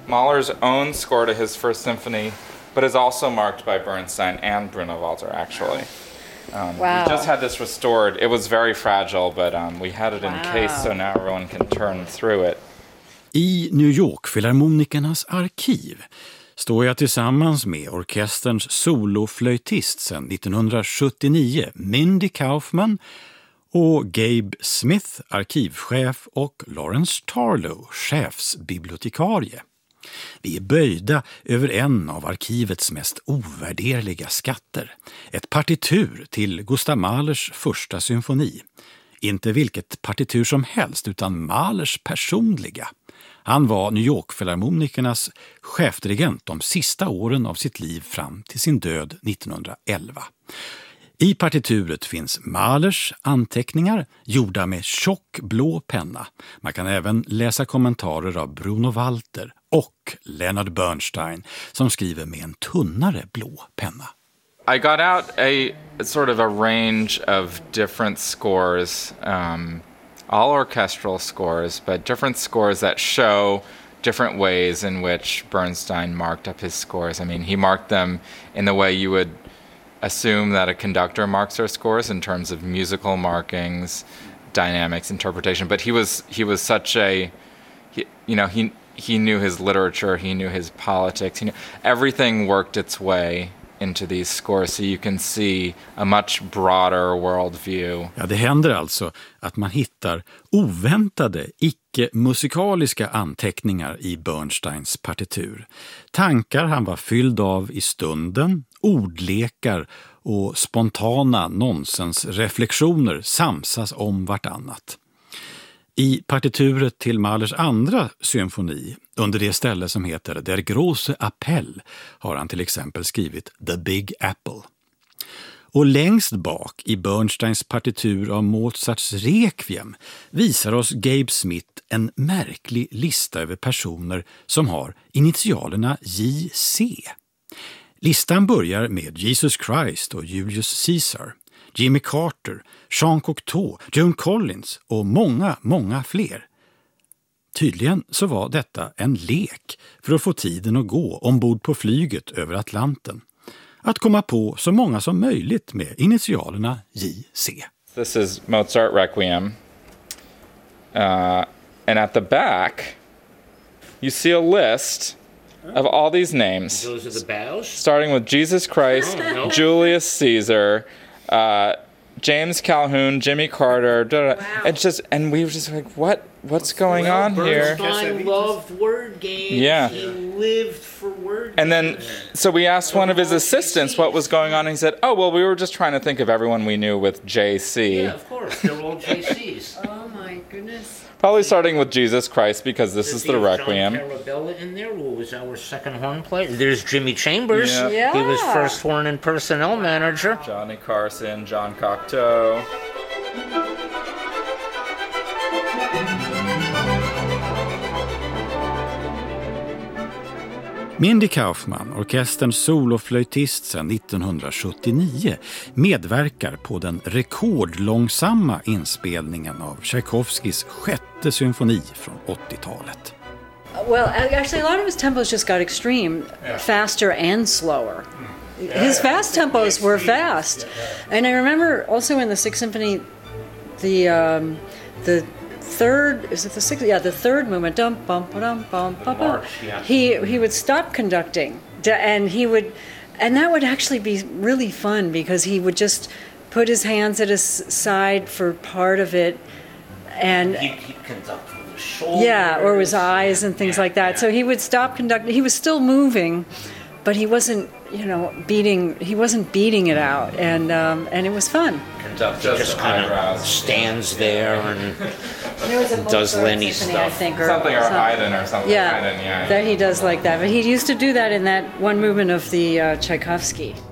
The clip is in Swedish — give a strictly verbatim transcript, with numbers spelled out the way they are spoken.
Mahler's own score to his First Symphony, but is also marked by Bernstein and Bruno Walter, actually. Um, wow. We just had this restored. It was very fragile, but um, we had it in wow. case, so now everyone can turn through it. I New York-filharmonikernas arkiv står jag tillsammans med orkesterns soloflöjtist sedan nittonhundrasjuttionio, Mindy Kaufman, och Gabe Smith, arkivchef, och Lawrence Tarlow, chefsbibliotekarie. Vi är böjda över en av arkivets mest ovärderliga skatter, ett partitur till Gustav Mahlers första symfoni. Inte vilket partitur som helst, utan Mahlers personliga. Han var New York-filharmonikernas chefdirigent de sista åren av sitt liv fram till sin död nittonhundraelva. I partituret finns Mahlers anteckningar gjorda med tjock blå penna. Man kan även läsa kommentarer av Bruno Walter och Leonard Bernstein som skriver med en tunnare blå penna. I got out a sort of a range of different scores, um, all orchestral scores, but different scores that show different ways in which Bernstein marked up his scores. I mean, he marked them in the way you would assume that a conductor marks their scores in terms of musical markings, dynamics, interpretation. But he was he was such a, he, you know, he he knew his literature, he knew his politics, he knew, everything worked its way into these scores, so you can see a much broader worldview. Ja, det händer alltså att man hittar oväntade, icke-musikaliska anteckningar i Bernsteins partitur. Tankar han var fylld av i stunden, ordlekar och spontana nonsensreflektioner samsas om vartannat. I partituret till Mahlers andra symfoni, under det ställe som heter Der große Appell, har han till exempel skrivit The Big Apple. Och längst bak i Bernsteins partitur av Mozarts Requiem visar oss Gabe Smith en märklig lista över personer som har initialerna J C. Listan börjar med Jesus Christ och Julius Caesar, Jimmy Carter, Jean Cocteau, Joan Collins och många, många fler. Tydligen så var detta en lek för att få tiden att gå ombord på flyget över Atlanten. Att komma på så många som möjligt med initialerna J C. This is Mozart Requiem. Uh, and at the back, you see a list of all these names. Those are the bows? Starting with Jesus Christ, oh, no. Julius Caesar, uh, James Calhoun, Jimmy Carter. Da, da. Wow. It's just, and we were just like, what? What's going well, on here? Bernstein loved word games. Yeah. He lived for word and games. then, so we asked one of his assistants what was going on, and he said, oh, well, we were just trying to think of everyone we knew with J C. Yeah, of course. They're all J Cs. Oh, my goodness. Probably starting with Jesus Christ, because this is the Requiem. John Carabella in there, who was our second horn player. There's Jimmy Chambers. Yep. Yeah. He was first horn and personnel manager. Johnny Carson, John Cocteau. Mindy Kaufman, orkesterns soloflöjtist sedan nittonhundrasjuttionio, medverkar på den rekordlångsamma inspelningen av Tchaikovskys sjätte symfoni från åttiotalet. Well, actually, a lot of his tempos just got extreme, yeah. faster and slower. Yeah. His fast tempos were fast. And I remember also in the Sixth Symphony, the um, the third, is it the sixth? Yeah, the third movement, dum, bum, ba-dum, bum, bum, bum. He, he would stop conducting, and he would, and that would actually be really fun, because he would just put his hands at his side for part of it, and he'd, he'd conduct with his shoulders. Yeah, or his eyes and things yeah, like that. Yeah. So he would stop conducting. He was still moving, but he wasn't, you know, beating. He wasn't beating it out, and um, and it was fun. Conductor just kind of stands there and does Lenny stuff. I think, or something, or Haydn or something. Yeah, Haydn, yeah, that he does like that. But he used to do that in that one movement of the uh, Tchaikovsky.